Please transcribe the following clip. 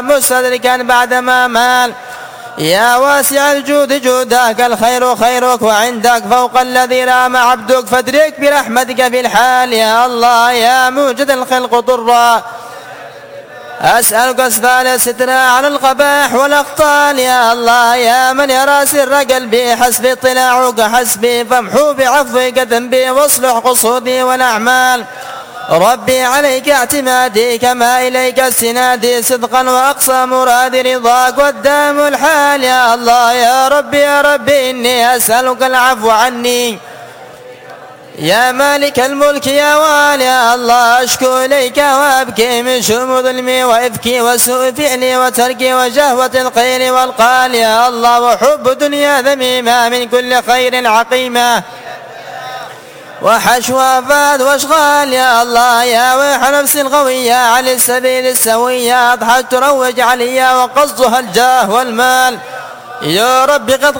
مستدركا بعدما مال. يا واسع الجود جودك الخير خيرك وعندك فوق الذي رام عبدك فادرك برحمتك في الحال. يا الله يا موجد الخلق ضرا أسألك أسفال الستر على القباح والأخطال. يا الله يا من يرى سر قلبي حسب اطلاعك حسبي فامحو بعفوك ذنبي واصلح قصودي والأعمال. ربي عليك اعتمادي كما إليك استنادي صدقا وأقصى مرادي رضاك والدام الحال. يا الله يا ربي إني أسألك العفو عني يا مالك الملك يا والي. يا الله أشكو إليك وأبكي من شؤم ظلمي وإفكي وسوء فعلي وتركي وجهوة القيل والقال. يا الله وحب دنيا ذميمة من كل خير عقيمة وحشو أفاد واشغال. يا الله يا ويح نفس الغوية على السبيل السوية أضحت تروج عليا وقصدها الجاه والمال. يا رب قد